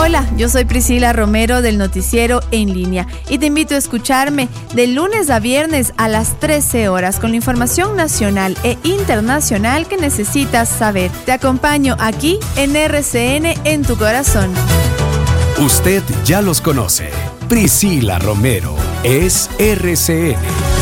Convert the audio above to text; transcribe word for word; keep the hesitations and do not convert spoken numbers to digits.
Hola, yo soy Priscila Romero del Noticiero En Línea y te invito a escucharme de lunes a viernes a las trece horas con la información nacional e internacional que necesitas saber. Te acompaño aquí en R C N en tu corazón. Usted ya los conoce. Priscila Romero es R C N.